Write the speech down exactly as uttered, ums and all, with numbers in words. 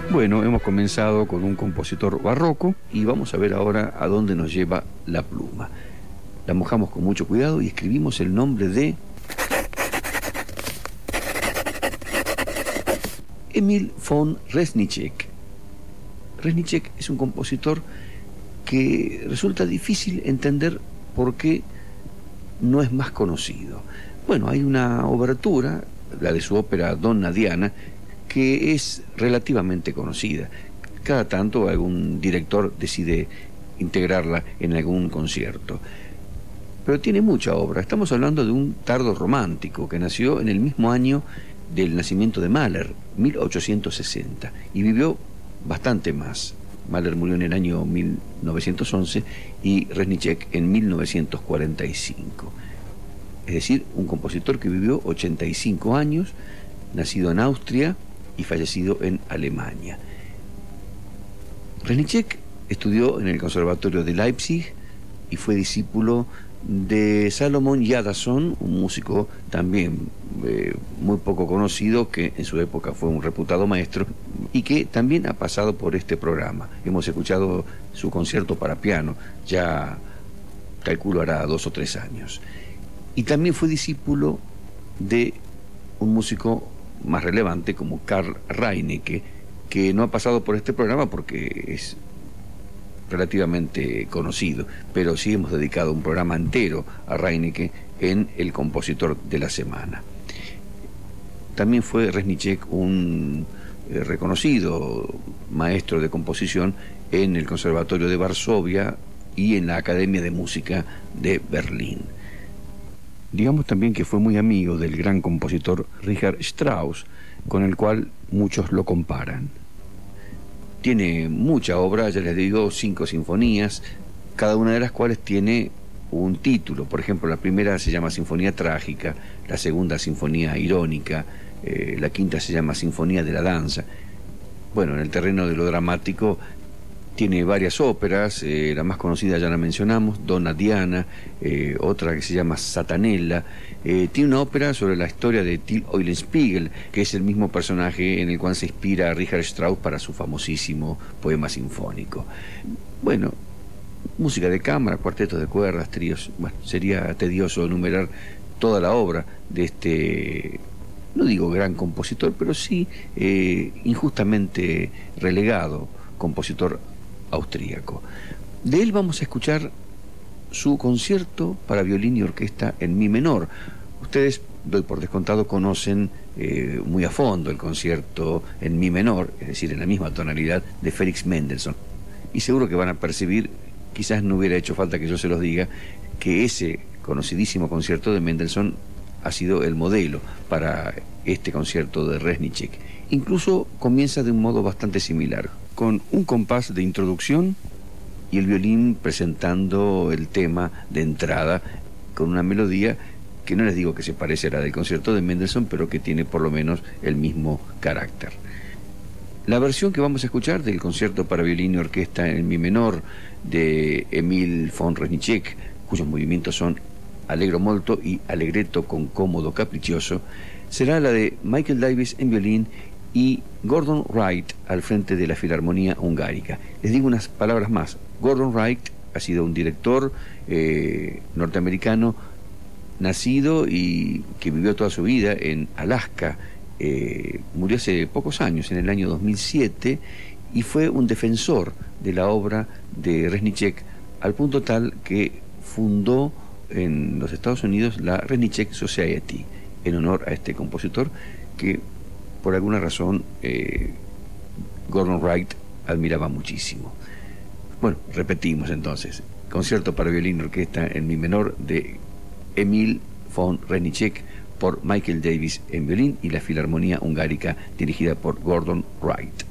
Bueno, hemos comenzado con un compositor barroco y vamos a ver ahora a dónde nos lleva la pluma. La mojamos con mucho cuidado y escribimos el nombre de Emil von Reznicek. Reznicek es un compositor que resulta difícil entender por qué no es más conocido. Bueno, hay una obertura, la de su ópera Donna Diana, que es relativamente conocida. Cada tanto algún director decide integrarla en algún concierto. Pero tiene mucha obra. Estamos hablando de un tardo romántico que nació en el mismo año del nacimiento de Mahler, mil ochocientos sesenta, y vivió bastante más. Mahler murió en el año mil novecientos once y Reznicek en mil novecientos cuarenta y cinco. Es decir, un compositor que vivió ochenta y cinco años, nacido en Austria y fallecido en Alemania. Reznicek estudió en el Conservatorio de Leipzig y fue discípulo de Salomon Jadassohn, un músico también eh, muy poco conocido, que en su época fue un reputado maestro y que también ha pasado por este programa. Hemos escuchado su concierto para piano, ya calculo hará dos o tres años. Y también fue discípulo de un músico más relevante como Karl Reinecke, que no ha pasado por este programa porque es relativamente conocido, pero sí hemos dedicado un programa entero a Reinecke en El Compositor de la Semana. También fue Reznicek un eh, reconocido maestro de composición en el Conservatorio de Varsovia y en la Academia de Música de Berlín. Digamos también que fue muy amigo del gran compositor Richard Strauss, con el cual muchos lo comparan. Tiene mucha obra, ya les digo, cinco sinfonías, cada una de las cuales tiene un título. Por ejemplo, la primera se llama Sinfonía Trágica, la segunda Sinfonía Irónica, eh, la quinta se llama Sinfonía de la Danza. Bueno, en el terreno de lo dramático tiene varias óperas, eh, la más conocida ya la mencionamos, Donna Diana, eh, otra que se llama Satanella. Eh, tiene una ópera sobre la historia de Till Eulenspiegel, que es el mismo personaje en el cual se inspira Richard Strauss para su famosísimo poema sinfónico. Bueno, música de cámara, cuartetos de cuerdas, tríos. Bueno, sería tedioso enumerar toda la obra de este, no digo gran compositor, pero sí eh, injustamente relegado compositor austríaco. De él vamos a escuchar su concierto para violín y orquesta en mi menor. Ustedes, doy por descontado, conocen eh, muy a fondo el concierto en mi menor, es decir, en la misma tonalidad de Félix Mendelssohn. Y seguro que van a percibir, quizás no hubiera hecho falta que yo se los diga, que ese conocidísimo concierto de Mendelssohn ha sido el modelo para este concierto de Reznicek. Incluso comienza de un modo bastante similar, con un compás de introducción y el violín presentando el tema de entrada con una melodía que no les digo que se parece a la del concierto de Mendelssohn, pero que tiene por lo menos el mismo carácter. La versión que vamos a escuchar del concierto para violín y orquesta en mi menor de Emil von Reznicek, cuyos movimientos son allegro molto y allegretto con cómodo capriccioso, será la de Michael Davis en violín y Gordon Wright al frente de la Filarmonía Hungárica. Les digo unas palabras más. Gordon Wright ha sido un director eh, norteamericano nacido y que vivió toda su vida en Alaska. Eh, murió hace pocos años, en el año dos mil siete, y fue un defensor de la obra de Reznicek al punto tal que fundó en los Estados Unidos la Reznicek Society en honor a este compositor que por alguna razón eh, Gordon Wright admiraba muchísimo. Bueno, repetimos entonces. Concierto para violín y orquesta en mi menor de Emil von Reznicek por Michael Davis en violín y la Filarmonía Hungárica dirigida por Gordon Wright.